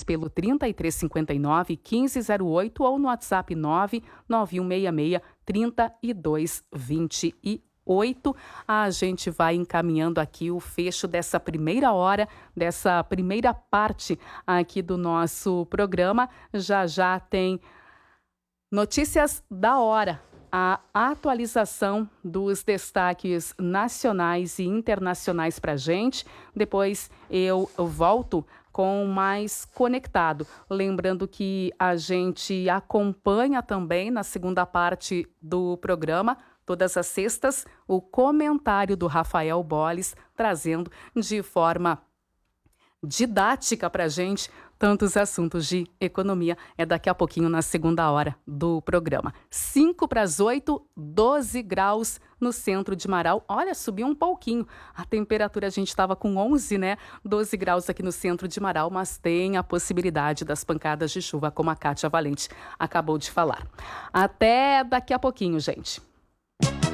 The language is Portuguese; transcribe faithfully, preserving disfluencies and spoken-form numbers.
pelo trinta e três cinquenta e nove, quinze zero oito ou no WhatsApp nove nove um seis seis, trinta e dois vinte e oito. A gente vai encaminhando aqui o fecho dessa primeira hora, dessa primeira parte aqui do nosso programa. Já já tem notícias da hora, a atualização dos destaques nacionais e internacionais para a gente. Depois eu volto com mais Conectado. Lembrando que a gente acompanha também na segunda parte do programa, todas as sextas, o comentário do Rafael Boles, trazendo de forma didática para a gente tantos assuntos de economia. É daqui a pouquinho na segunda hora do programa. cinco para as oito, doze graus no centro de Marau. Olha, subiu um pouquinho. A temperatura, a gente estava com onze, né? doze graus aqui no centro de Marau, mas tem a possibilidade das pancadas de chuva, como a Kátia Valente acabou de falar. Até daqui a pouquinho, gente.